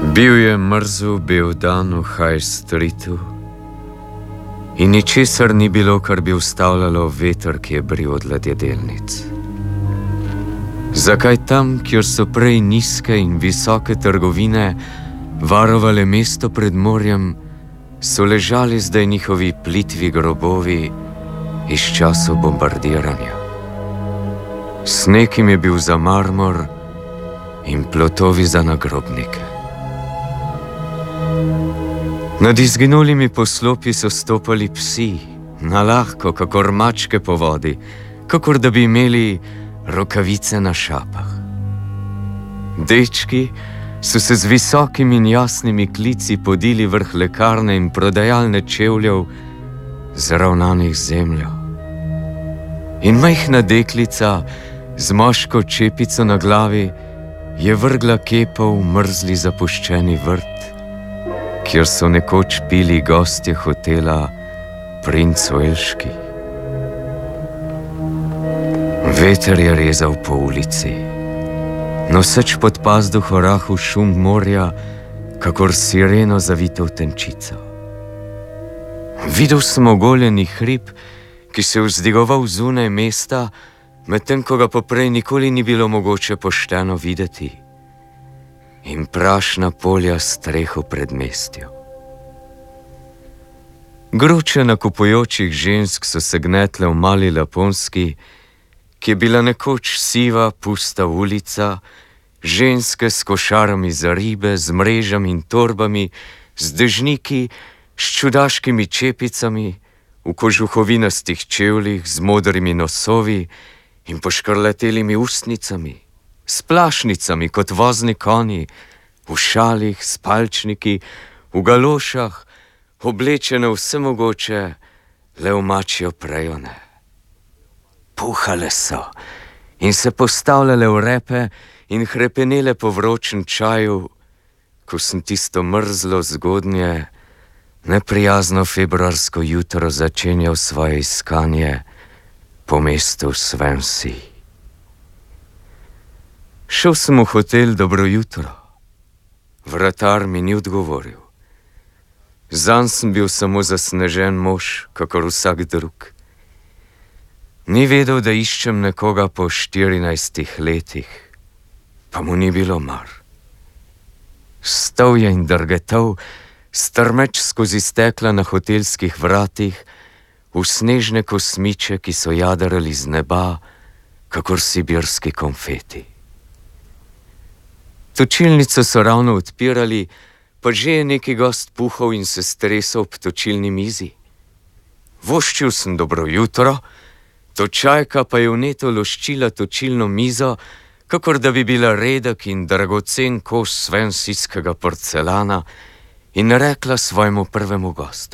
Bil je mrzel bel dan v High Streetu in ničesar ni bilo, kar bi ustavljalo veter, ki je bril od ladjedelnic. Zakaj tam, kjer so prej nizke in visoke trgovine varovale mesto pred morjem, so ležali zdaj njihovi plitvi grobovi iz časov bombardiranja? Sneg jim je bil za marmor in plotovi za nagrobnike. Nad izginulimi poslopji so stopali psi, nalahko, kakor mačke po vodi, kakor da bi imeli rokavice na šapah. Dečki so se z visokimi in jasnimi klici podili vrh lekarne in prodajalne čevljev, zravnanih z zemljo. In majhna deklica z moško čepico na glavi je vrgla kepo v mrzli zapuščeni vrt, kjer so nekoč pili gostje hotela Princ Velški. Veter je rezal po ulici, noseč pod pazduho rahel šum morja, kakor sireno zavito v tenčico. Videl sem ogoljeni hrib, ki se je vzdigoval zunaj mesta, medtem ko ga poprej nikoli ni bilo mogoče pošteno videti, in prašna polja streho pred mestjo. Gruče nakupujočih žensk so se gnetle v mali Laponski, ki je bila nekoč siva, pusta ulica, ženske s košarami za ribe, z mrežami in torbami, z dežniki, s čudaškimi čepicami, v kožuhovinastih čevljih, z modrimi nosovi in poškrletelimi ustnicami, s plašnicami kot vozni konji, v šalih, s palčniki, v galošah, oblečene vse mogoče, le v mačjo prejo ne. Puhale so in se postavljale v repe in hrepenele po vročem čaju, ko sem tisto mrzlo zgodnje, neprijazno februarsko jutro začenjal svoje iskanje po mestu Swansea. Šel sem v hotel Dobro jutro. Vratar mi ni odgovoril. Zanj sem bil samo zasnežen mož, kakor vsak drug. Ni vedel, da iščem nekoga po 14 letih, pa mu ni bilo mar. Stal je in drgetal, strmeč skozi stekla na hotelskih vratih, v snežne kosmiče, ki so jadrali z neba, kakor sibirski konfeti. Točilnico so ravno odpirali, pa že je neki gost puhal in se stresal ob točilni mizi. Voščil sem Dobro jutro, točajka pa je vneto loščila točilno mizo, kakor da bi bila redek in dragocen kos svensijskega porcelana, in rekla svojemu prvemu gostu: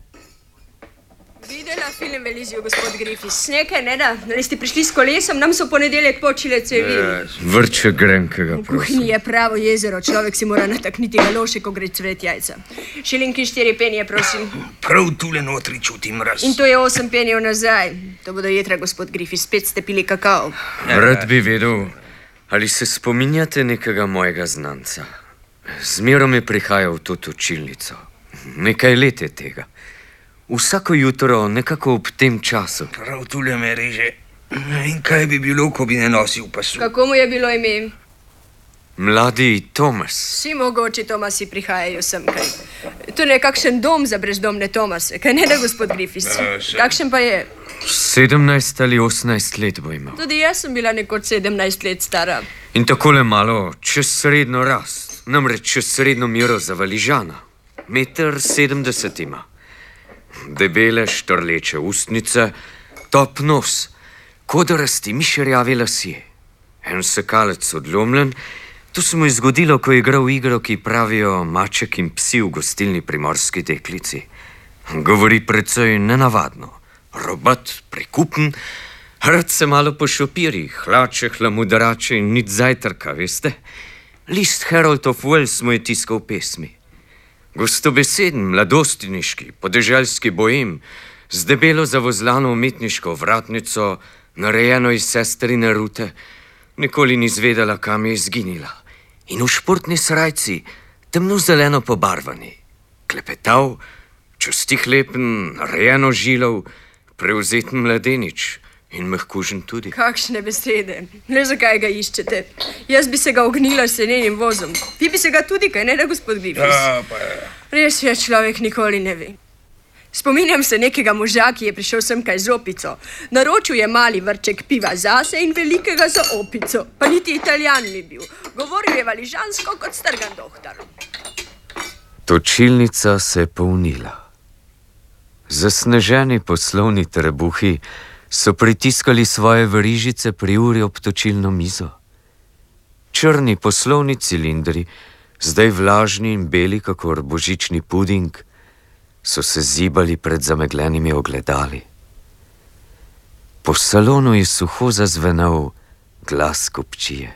Videla film v Elizijo, gospod Griffiths. Nekaj, ne da? Ali ste prišli s kolesom? Nam so ponedeljek počile cevi. Vrče grenkega, V kuhinji je pravo jezero. Človek si mora natakniti galoše, ko gre cvet jajca. Šilinki 4 penije, prosim. Prav tule notri čutim mraz. In to je 8 penijev nazaj. To bodo jetra, gospod Griffiths. Spet ste pili kakao. Rad bi vedel, ali se spominjate nekega mojega znanca. Zmerom je prihajal v to točilnico. Nekaj let je tega. Vsako jutro, nekako ob tem času. Prav tule me reže. In kaj bi bilo, ko bi ne nosil pasu? Kako mu je bilo ime? Mladi Tomas. Vsi mogoči Tomasi prihajajo sem kaj. To je kakšen dom za brezdomne Tomase. Kaj ne da, gospod Griffiths? Kakšen pa je? 17 ali 18 let bo imel. Tudi jaz sem bila nekoč 17 let stara. In takole malo čez srednjo rast, namreč čez srednjo mero za Valižana. 1,70 m ima. Debele štrleče ustnice, top nos, kodrasti mišerjavi lasje. En sekalec odlomljen, to se mu je zgodilo, ko je igral igro, ki pravijo Maček in psi v gostilni Primorski deklici. Govori precej nenavadno, robat, prekupen, rad se malo pošopiri, hlače, hlamudrače in nič zajtrka, veste? List Herald of Wales mu je tiskal pesmi. Gostobeseden, mladostniški, podeželski boem, z debelo zavozlano umetniško vratnico, narejeno iz sestrine rute, nikoli ni zvedela, kam je izginila. In v športni srajci, temno zeleno pobarvani, klepetav, čustih lepen, rejeno žilov, prevzeten mladenič in mehkužen tudi. Kakšne besede, ne zakaj ga iščete. Jaz bi se ga ognila s senenim vozom. Vi bi se ga tudi, kaj ne, gospod Griffiths? Res je, človek nikoli ne ve. Spominjam se nekega moža, ki je prišel semkaj z opico. Naročil je mali vrček piva zase in velikega za opico. Pa niti Italijan ni bil. Govoril je valižansko kot strgan dohtar. Točilnica se je polnila. Zasneženi poslovni trebuhi so pritiskali svoje verižice pri uri ob točilno mizo. Črni poslovni cilindri, zdaj vlažni in beli kakor božični puding, so se zibali pred zamegljenimi ogledali. Po salonu je suho zazvenel glas kupčije.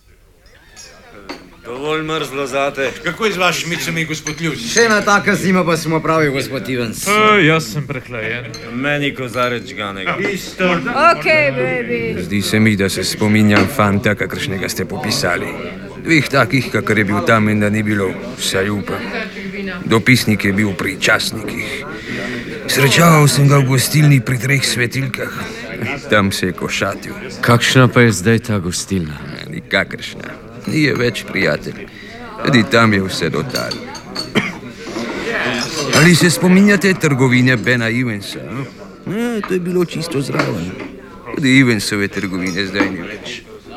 Dovolj mrzlo zate. Kako je z vašimi cemi, gospod Ljubci? Še ena taka zima pa smo pravi, gospod Ivans. Jaz sem prehlajen. Meni kozarec žganega. Ok, baby. Zdi se mi, da se spominjam fanta, kakršnega ste popisali. Dveh takih, kakor je bil tam in da ni bilo, vsaj upam. Dopisnik je bil pri časnikih. Srečaval sem ga v gostilni pri 3 svetilkah. Tam se je košatil. Kakšna pa je zdaj ta gostilna? Nikakršna. Ni je več prijatelj. Tudi tam je vse dotal. Ali se spominjate trgovine Bena Ivansa? No? To je bilo čisto zraven. Tudi Ivansove trgovine zdaj ni več.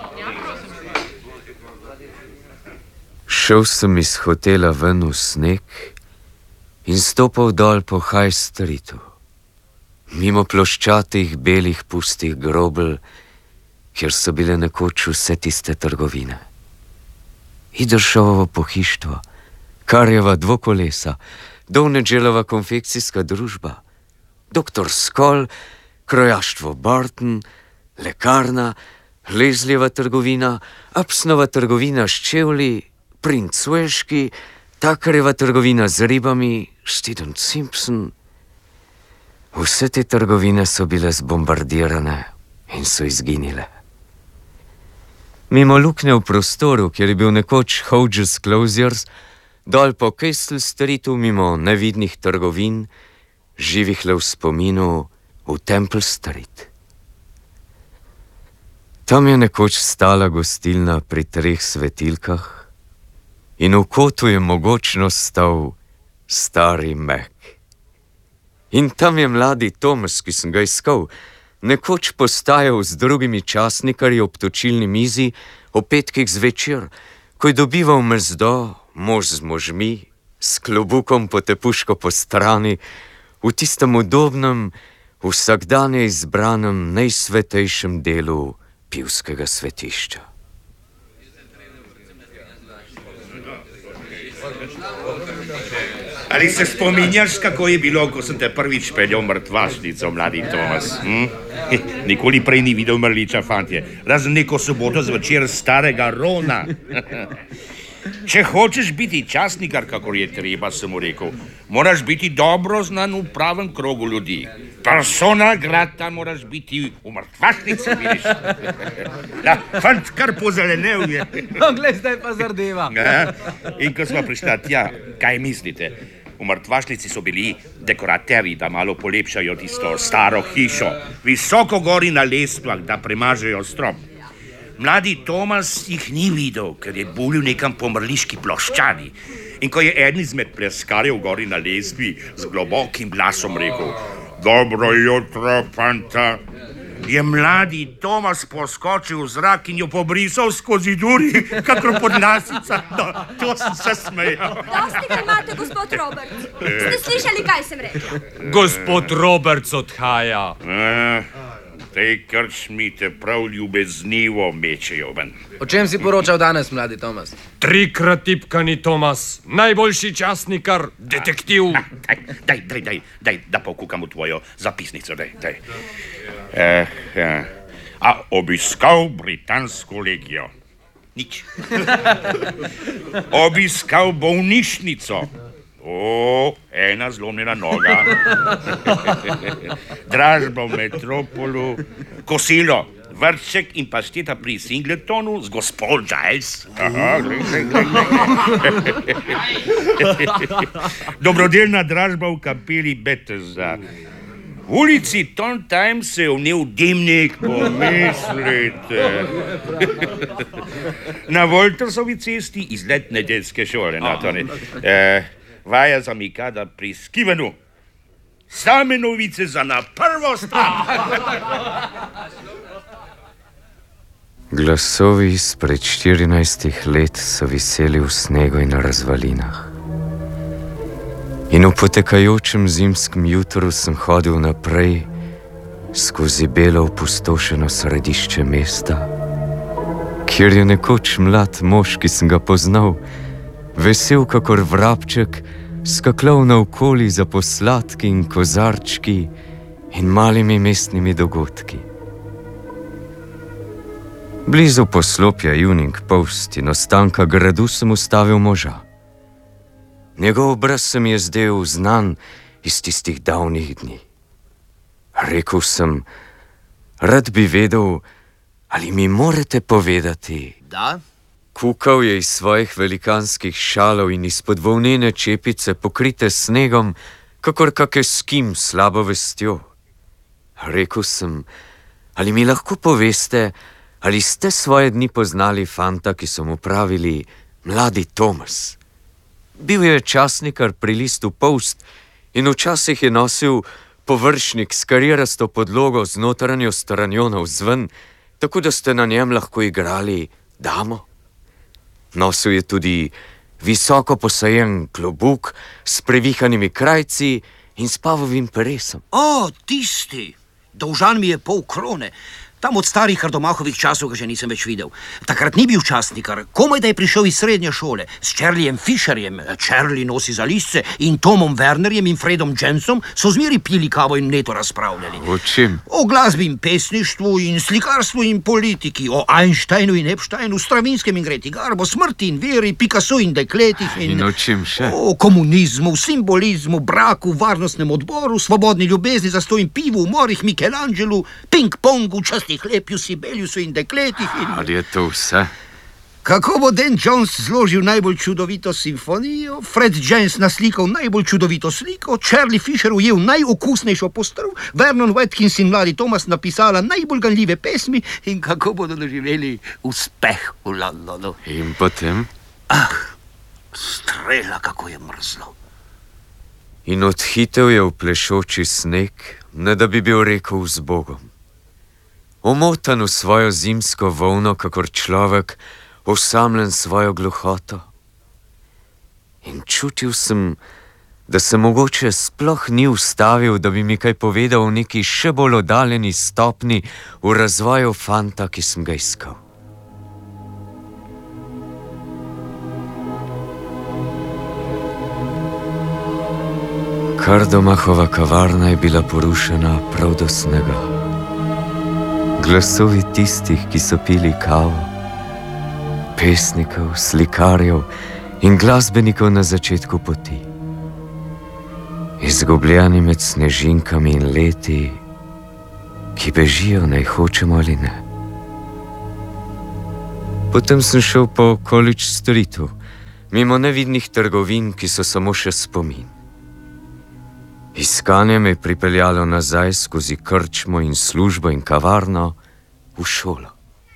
Šel sem iz hotela ven v sneg in stopal dol po High Streetu, mimo ploščatih, belih, pustih grobelj, kjer so bile nekoč vse tiste trgovine. Idršovo pohištvo, Karjeva dvokolesa, Dovnedželova konfekcijska družba, Doktor Skol, krojaštvo Barton, lekarna, Lezljeva trgovina, Apsnova trgovina s čevlji, Princ Velški, Takarjeva trgovina z ribami, Steven Simpson. Vse te trgovine so bile zbombardirane in so izginile. Mimo luknje v prostoru, kjer je bil nekoč Hodges Closiers, dol po Castle Streetu mimo nevidnih trgovin, živih le v spominu v Temple Street. Tam je nekoč stala gostilna pri 3 svetilkah in v kotu je mogočno stal stari Mac. In tam je mladi Thomas, ki sem ga iskal, nekoč postajal z drugimi časnikarji ob točilni mizi o petkih zvečer, ko je dobival mezdo, mož z možmi, s klobukom potepuško po strani, v tistem udobnem, vsakdanje izbranem, najsvetejšem delu pivskega svetišča. Ali se spominjaš, kako je bilo, ko sem te prvič peljal mrtvašnico, mladi Tomas? Nikoli prej ni videl mrliča, fantje, razen neko soboto zvečer starega Rona. Če hočeš biti časnikar, kakor je treba, sem mu rekel, moraš biti dobro znan v pravem krogu ljudi. Persona grata moraš biti v mrtvašnici, vidiš. Da, fant kar pozelenev je. No, glej, zdaj pa zardeva. In ko smo prišla tja, kaj mislite? V mrtvašnici so bili dekoraterji, da malo polepšajo tisto staro hišo, visoko gori na lestvah, da premažejo strop. Mladi Tomas jih ni videl, ker je bulil nekam po mrliški ploščadi. In ko je eden izmed pleskarjev gori na lestvi z globokim glasom rekel: "Dobro jutro, fanta," je mladi Tomas poskočil v zrak in jo pobrisal skozi duri, kakor podlasica. No, to sem se smejal. Dosti ga imate, gospod Roberts. Ste slišali, kaj sem rekel? Gospod Roberts odhaja. Tej krčmi te prav ljubeznivo mečejo ven. O čem si poročal danes, mladi Tomas? 3-krat tipkani Tomas, najboljši časnikar, detektiv. Daj, da pokukam v tvojo zapisnico, daj. A obiskal britansko legijo? Nič. Obiskal bolnišnico? Ena zlomljena noga. Dražba v metropolu, kosilo, vrček in pašteta pri Singletonu z gospod Giles. Aha, glej. Dobrodelna dražba v kapeli Bethesda. V ulici Tontime se je vnel dimnik, pomislite. Na Woltersovi cesti izlet nedeljske šole. Vaja za Mikada pri Skivenu. Same novice za na prvo stran. Glasovi izpred 14 let so viseli v snegu in na razvalinah. In v potekajočem zimskem jutru sem hodil naprej skozi belo opustošeno središče mesta, kjer je nekoč mlad mož, ki sem ga poznal, vesel kakor vrabček, skakljal naokoli za posladki in kozarčki in malimi mestnimi dogodki. Blizu poslopja Evening Post in ostanka gradu sem ustavil moža. Njegov obraz se mi je zdel znan iz tistih davnih dni. Rekel sem, rad bi vedel, ali mi morate povedati. Da? Kukal je iz svojih velikanskih šalov in izpod volnene čepice, pokrite snegom, kakor kake skim s slabo vestjo. Rekel sem, ali mi lahko poveste, ali ste svoje dni poznali fanta, ki so mu pravili Mladi Thomas. Bil je časnikar pri listu Post in včasih je nosil površnik s karierasto podlogo z notranjo stranjo navzven, tako da ste na njem lahko igrali damo. Nosil je tudi visoko posajen klobuk s previhanimi krajci in s pavovim peresom. O, tisti! Dolžan mi je pol krone. Tam od starih Ardomahovih časov ga že nisem več videl. Takrat ni bil časnikar, komaj da je prišel iz srednje šole. S Charliejem Fisherjem, Charlie nosi za listce, in Tomom Wernerjem in Fredom Jensom so zmeri pili kavo in neto razpravljali. O čem? O glasbi in pesništvu in slikarstvu in politiki, o Einsteinu in Epsteinu, Stravinskem in Greti Garbo, smrti in veri, Picasso in dekletih in o čem še? O komunizmu, simbolizmu, braku, varnostnem odboru, svobodni ljubezni, zastojim pivu, umorih, Michelangelu, ping-pongu, Lepju, Sibeliusu in dekletih in... Ali je to vse? Kako bo Dan Jones zložil najbolj čudovito simfonijo, Fred James naslikal najbolj čudovito sliko, Charlie Fisher ujel najokusnejšo postrv, Vernon Watkins in Mladi Thomas napisala najbolj ganljive pesmi in kako bodo doživeli uspeh v Londonu. In potem? Strela, kako je mrzlo. In odhitev je v plešoči sneg, ne da bi bil rekel z Bogom. Omotan v svojo zimsko volno, kakor človek, osamljen svojo gluhoto. In čutil sem, da se mogoče sploh ni ustavil, da bi mi kaj povedal o neki še bolj oddaljeni stopni v razvoju fanta, ki sem ga iskal. Kardomahova kavarna je bila porušena prav do snega. Glasovi tistih, ki so pili kavo, pesnikov, slikarjev in glasbenikov na začetku poti. Izgubljeni med snežinkami in leti, ki bežijo, naj hočemo ali ne. Potem sem šel po College Streetu, mimo nevidnih trgovin, ki so samo še spomin. Iskanje me je pripeljalo nazaj skozi krčmo in službo in kavarno v šolo.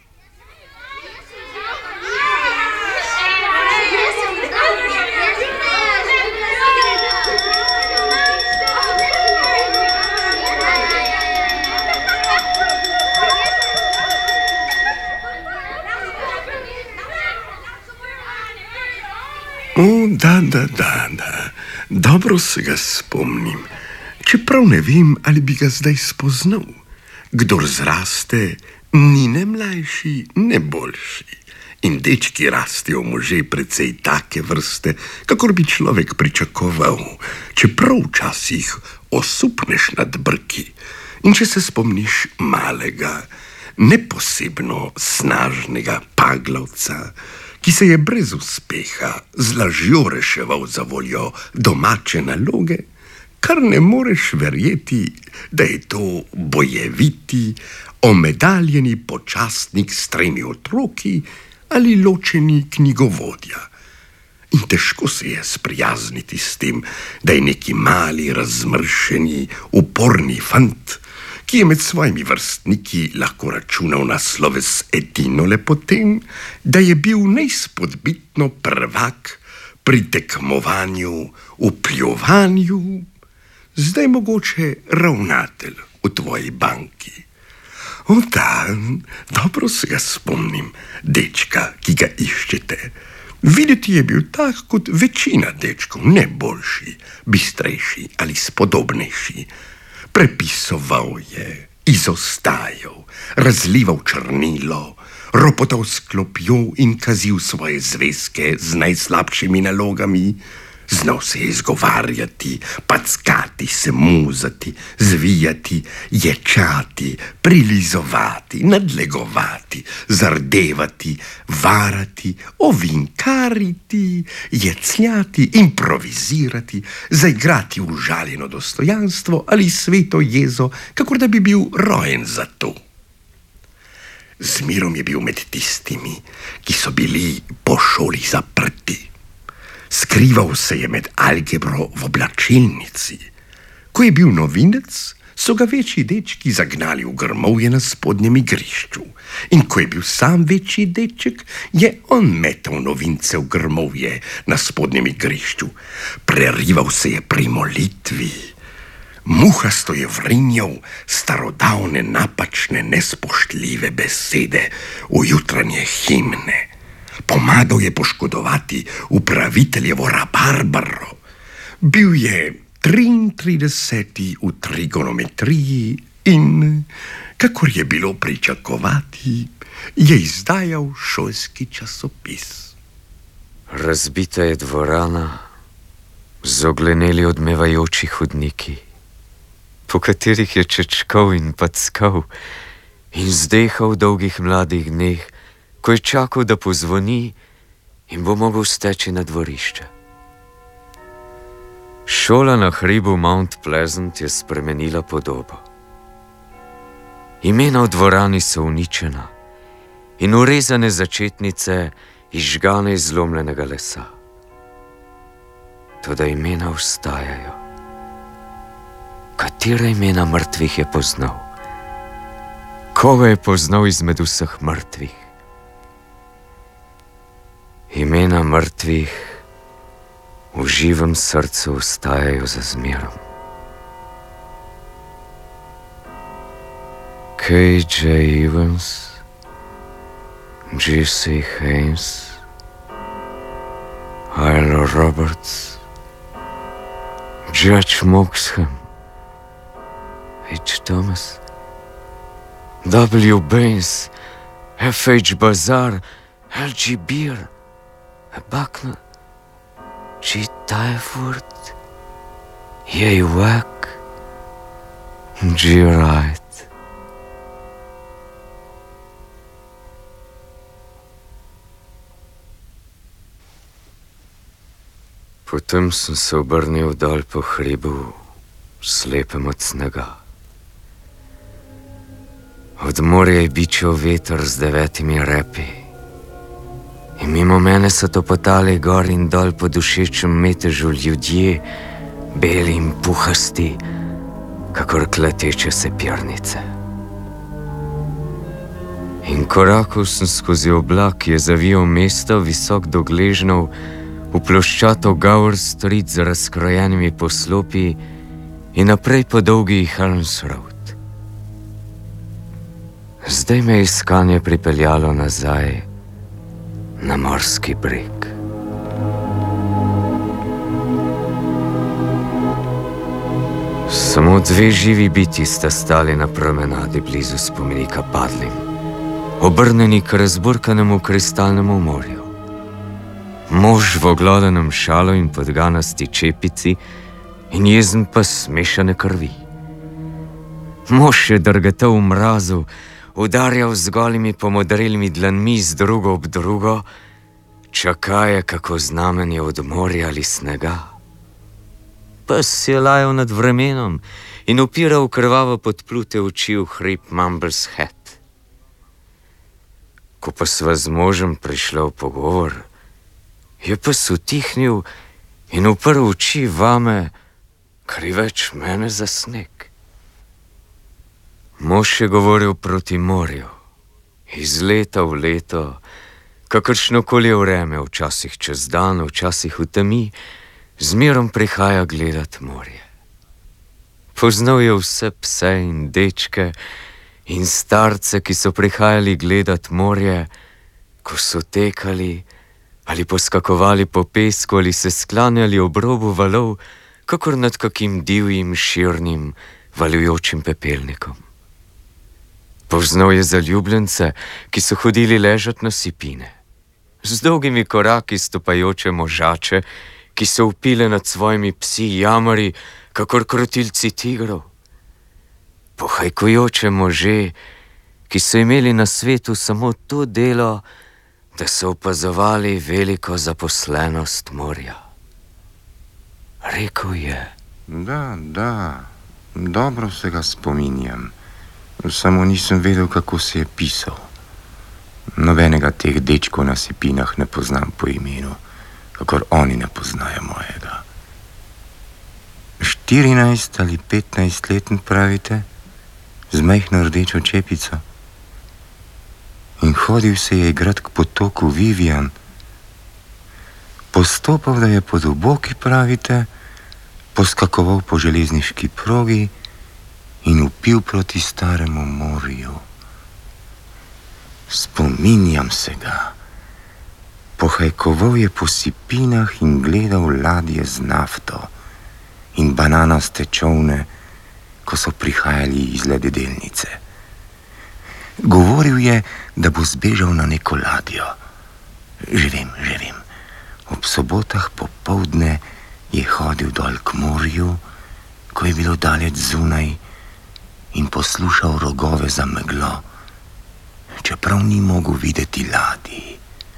Da. Dobro se ga spomnim. Čeprav ne vem, ali bi ga zdaj spoznal. Kdor zraste, ni ne mlajši, ne boljši. In dečki rastejo može precej take vrste, kakor bi človek pričakoval, čeprav včasih osupneš nad brki. In če se spomniš malega, neposebno snažnega paglavca, ki se je brez uspeha z lažjo reševal za voljo domače naloge, kar ne moreš verjeti, da je to bojeviti, omedaljeni počastnik s 3 otroki ali ločeni knjigovodja. In težko se je sprijazniti s tem, da je neki mali, razmršeni, uporni fant, ki je med svojimi vrstniki lahko računal na sloves edino le potem, da je bil neizpodbitno prvak pri tekmovanju, v pljovanju, zdaj mogoče ravnatelj v tvoji banki. O da, dobro se ga spomnim, dečka, ki ga iščete. Videti je bil tak kot večina dečkov, ne boljši, bistrejši ali spodobnejši. Prepisoval je, izostajal, razlival črnilo, ropotal s klopjo in kazil svoje zvezke z najslabšimi nalogami. Znal se je izgovarjati, packati, se muzati, zvijati, ječati, prilizovati, nadlegovati, zardevati, varati, ovinkariti, jecljati, improvizirati, zaigrati užaljeno dostojanstvo ali sveto jezo, kakor da bi bil rojen za to. Zmerom je bil med tistimi, ki so bili po šoli zaprti. Skrival se je med algebro v oblačilnici. Ko je bil novinec, so ga večji dečki zagnali v grmovje na spodnjem igrišču. In ko je bil sam večji deček, je on metal novince v grmovje na spodnjem igrišču. Prerival se je pri molitvi. Muhasto je vrinjal starodavne, napačne, nespoštljive besede v jutranje himne. Pomagal je poškodovati upraviteljevo rabarbaro. Bil je 33. v trigonometriji in, kakor je bilo pričakovati, je izdajal šolski časopis. Razbita je dvorana, zogleneli odmevajoči hodniki, po katerih je čečkal in packal in zdehal v dolgih mladih dneh, ko je čakal, da pozvoni in bo mogel steči na dvorišče. Šola na hribu Mount Pleasant je spremenila podobo. Imena v dvorani so uničena in urezane začetnice izžgane iz zlomljenega lesa. Toda imena ostajajo. Katera imena mrtvih je poznal? Koga je poznal izmed vseh mrtvih? Imena mrtvih v živem srcu ostajajo za zmerom. K.J. Evans, J.C. Haynes, Isla Roberts, Judge Moxham, H. Thomas, W. Baines, F.H. Bazar, L.G. Beer, Buckner, G. Tyford, J. Wack, G. Wright. Potem sem se obrnil dol po hribu, slepem od snega. Od morja je bičal veter z 9 repi. In mimo mene so topotali gor in dol po dušečem metežu ljudje, beli in puhasti, kakor kleteče sepirnice. In korakal sem skozi oblak, ki je zavijal mesto visok do gležnov, v ploščato Gower Street z razkrojenimi poslopi in naprej po dolgi Helms Road. Zdaj me je iskanje pripeljalo nazaj na morski breg. Samo 2 živi biti sta stali na promenadi blizu spomenika padlim, obrnjeni k razburkanemu kristalnemu morju. Mož v oglodanem šalu in podganasti čepici in jezen pa smešane krvi. Mož je drgetal v mrazu, udarjal z golimi pomodrelimi dlanmi z drugo ob drugo, čakaje kako znamenje od morja ali snega. Pes je lajal nad vremenom in upiral krvavo podplute oči v hrib Mumbles Head. Ko pa sva z možem prišla v pogovor, je pes utihnil in uprl oči vame, kar je več mene za sneg. Mož je govoril proti morju, iz leta v leto, kakršnokoli vreme, včasih čez dan, včasih v temi, zmerom prihaja gledat morje. Poznal je vse pse in dečke in starce, ki so prihajali gledat morje, ko so tekali ali poskakovali po pesku ali se sklanjali ob robu valov, kakor nad kakim divjim, širnim, valujočim pepelnikom. Poznal je zaljubljence, ki so hodili ležat na sipine, z dolgimi koraki stopajoče možače, ki so vpile nad svojimi psi jamari, kakor krotilci tigrov. Pohajkujoče može, ki so imeli na svetu samo to delo, da so opazovali veliko zaposlenost morja. Rekel je: Da, dobro se ga spominjam. Samo nisem vedel, kako se je pisal. Nobenega teh dečkov na sipinah ne poznam po imenu, kakor oni ne poznajo mojega. 14 ali 15 leten pravite, z majhno rdečo čepico. In hodil se je igrat k potoku Vivian. Postopal, da je po duboki, pravite, poskakoval po železniški progi in vpil proti staremu morju. Spominjam se ga. Pohajkoval je po sipinah in gledal ladje z nafto in bananaste čolne, ko so prihajali iz lededelnice. Govoril je, da bo zbežal na neko ladjo. Že vem. Ob sobotah popoldne je hodil dol k morju, ko je bilo daleč zunaj, in poslušal rogove za meglo, čeprav ni mogel videti ladij.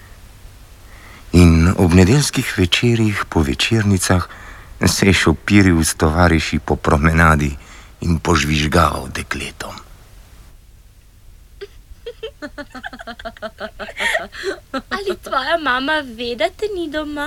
In ob nedeljskih večerih po večernicah se je šopiril s tovariši po promenadi in požvižgaval dekletom. Ali tvoja mama ve, da te ni doma?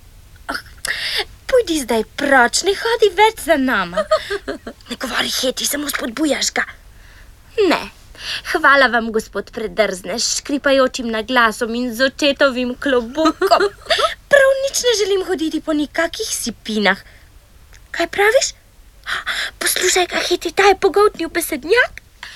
Pojdi zdaj proč, ne hodi več za nama. Ne govori heti, samo spodbujaš ga. Ne, hvala vam, gospod Predrzneš, škripajočim naglasom in z očetovim klobukom. Prav nič ne želim hoditi po nikakih sipinah. Kaj praviš? Poslušaj ga, heti, ta je pogoltnil besednjak.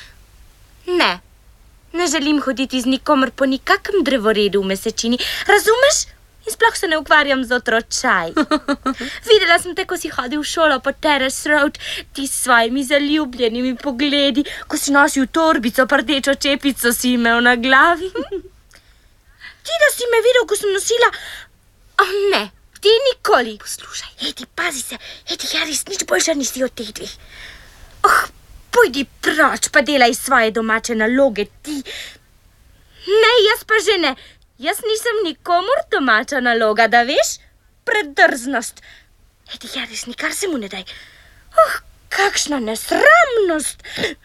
Ne želim hoditi z nikomer po nikakem drevoredu v mesečini, razumeš? In sploh se ne ukvarjam z otročaj. Videla sem te, ko si hodil v šolo po Terrace Road, ti s svojimi zaljubljenimi pogledi, ko si nosil torbico, pa rdečo čepico si imel na glavi. Ti, da si me videl, ko sem nosila... Ne, ti nikoli. Poslušaj, Edi, pazi se, Edi, Haris, nič boljša nisi od teh dveh. Pojdi proč, pa delaj svoje domače naloge, ti. Ne, jaz pa že ne. Jaz nisem nikomur domača naloga, da veš? Predrznost. Edi, Haris, nikar se mu ne daj. Kakšna nesramnost.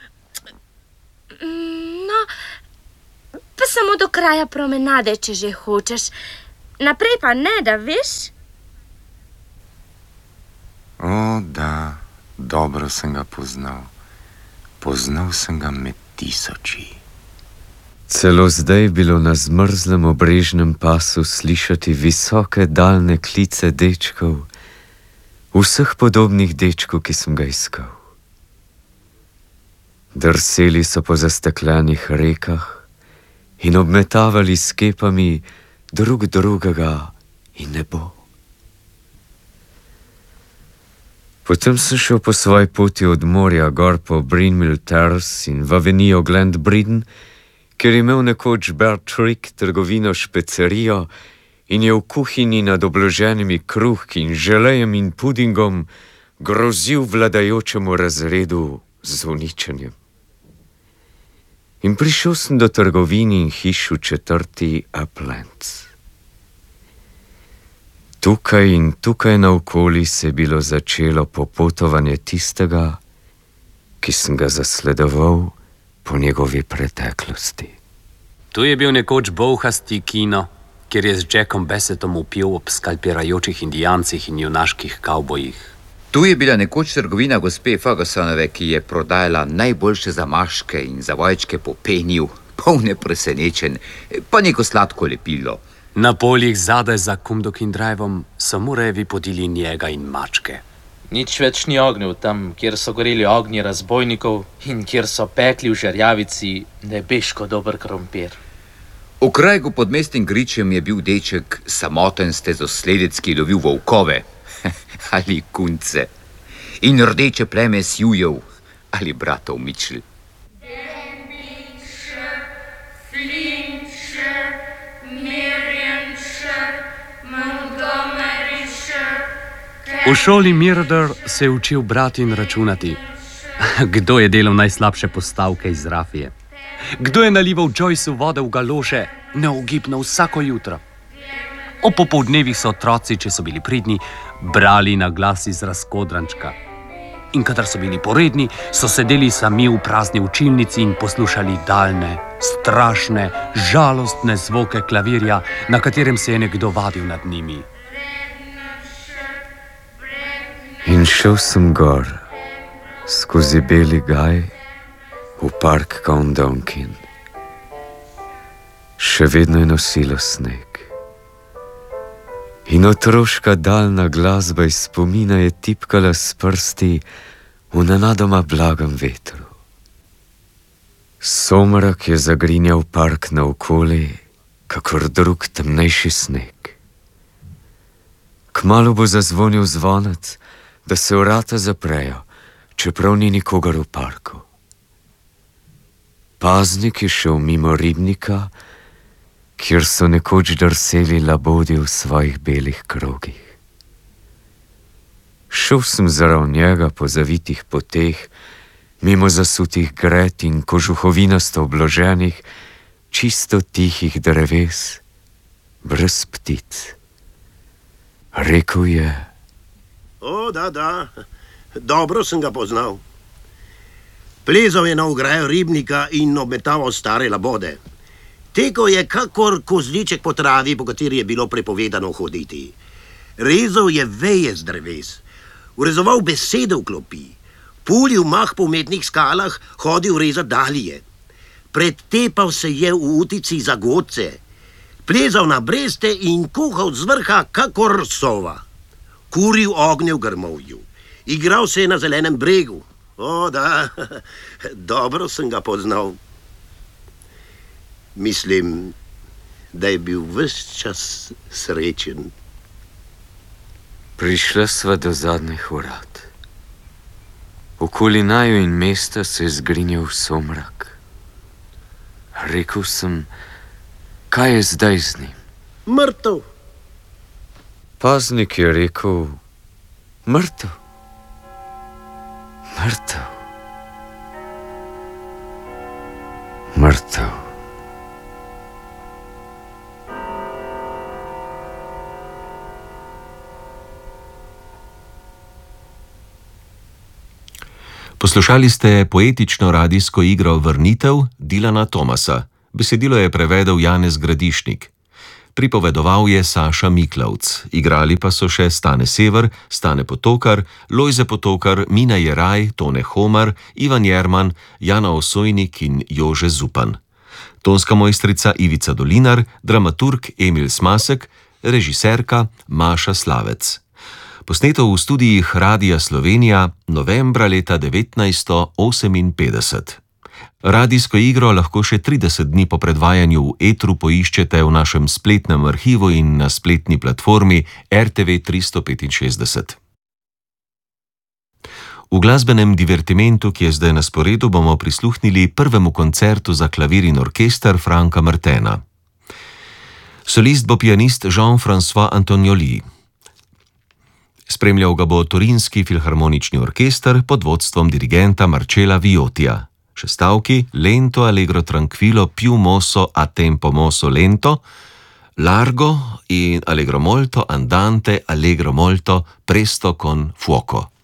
No, pa samo do kraja promenade, če že hočeš. Naprej pa ne, da veš? O, da, dobro sem ga poznal. Poznal sem ga med tisoči. Celo zdaj je bilo na zmrzlem obrežnem pasu slišati visoke, daljne klice dečkov, vseh podobnih dečkov, ki sem ga iskal. Drseli so po zasteklenih rekah in obmetavali s kepami drug drugega in nebo. Potem sem šel po svoji poti od morja gor po Brynmill Terrace in v avenijo Glen Bridden, ker je imel nekoč Bertrick trgovino špecerijo in je v kuhinji nad obloženimi kruhki in želejem in pudingom grozil vladajočemu razredu z uničenjem. In prišel sem do trgovin in hiš v četrti Uplands. Tu Tukaj in tukaj naokoli se je bilo začelo popotovanje tistega, ki sem ga zasledoval po njegovi preteklosti. Tu je bil nekoč bolhasti kino, kjer je z Jackom Bassettom upil ob skalpirajočih indijancih in junaških kavbojih. Tu je bila nekoč trgovina gospe Fergusonove, ki je prodajala najboljše zamaške in zavojčke po peniju, polne presenečen, pa neko sladko lepilo. Na poljih zadaj za Kumdokin drivom so Murejevi podili njega in mačke. Nič več ni ognjev tam, kjer so goreli ognji razbojnikov in kjer so pekli v žerjavici nebeško dober krompir. V krajgu pod mestnim gričem je bil deček samoten stezosledec, ki je lovil volkove ali kunce in rdeče pleme sjujev ali bratov Mitchell. V šoli Mirder se je učil brati in računati. Kdo je delal najslabše postavke iz Rafije? Kdo je nalival Joyceu vode v galoše neugibno vsako jutro? O popoldnevih so otroci, če so bili pridni, brali na glas iz razkodrančka. In kadar so bili poredni, so sedeli sami v prazni učilnici in poslušali daljne, strašne, žalostne zvoke klavirja, na katerem se je nekdo vadil nad njimi. In šel sem gor, skozi beli gaj, v park Countdonkin. Še vedno je nosilo sneg. In otroška daljna glasba iz spomina je tipkala s prsti v nenadoma blagem vetru. Somrak je zagrinjal park naokoli, kakor drug temnejši sneg. Kmalu bo zazvonil zvonec, da se vrata zaprejo, čeprav ni nikogar v parku. Paznik je šel mimo ribnika, kjer so nekoč drseli labodi v svojih belih krogih. Šel sem zraven njega po zavitih poteh, mimo zasutih gred in kožuhovinasto obloženih, čisto tihih dreves, brez ptic. Rekel je: O, da, dobro sem ga poznal. Plezal je na ograjo ribnika in obmetaval stare labode. Tekel je kakor kozliček po travi, po kateri je bilo prepovedano hoditi. Rezal je veje z dreves, urezoval besede v klopi, pulil mah po umetnih skalah, hodil rezat dalje. Pretepal se je v utici za godce, plezal na breste in kuhal z vrha kakor sova. Kuril ognje v grmovju, igral se je na zelenem bregu. O, da, dobro sem ga poznal. Mislim, da je bil ves čas srečen. Prišla sva do zadnjih vrat. Okoli naju in mesta se je zgrinjal somrak. Rekel sem: kaj je zdaj z njim? Mrtev. Paznik je rekel: mrtev. Mrtev. Mrtev. Poslušali ste poetično radijsko igro Vrnitev Dylana Thomasa. Besedilo je prevedel Janez Gradišnik. Pripovedoval je Saša Miklavc, igrali pa so še Stane Sever, Stane Potokar, Lojze Potokar, Mina Jeraj, Tone Homar, Ivan Jerman, Jana Osojnik in Jože Zupan. Tonska mojstrica Ivica Dolinar, dramaturg Emil Smasek, režiserka Maša Slavec. Posneto v studijih Radia Slovenija novembra leta 1958. Radijsko igro lahko še 30 dni po predvajanju v etru poiščete v našem spletnem arhivu in na spletni platformi RTV 365. V glasbenem divertimentu, ki je zdaj na sporedu, bomo prisluhnili prvemu koncertu za klavir in orkester Franka Martena. Solist bo pianist Jean-François Antonioli. Spremljal ga bo Torinski filharmonični orkester pod vodstvom dirigenta Marcella Viotija. Še stavki: lento allegro tranquillo più mosso a tempo mosso lento, Largo in allegro molto andante, allegro molto presto con fuoco.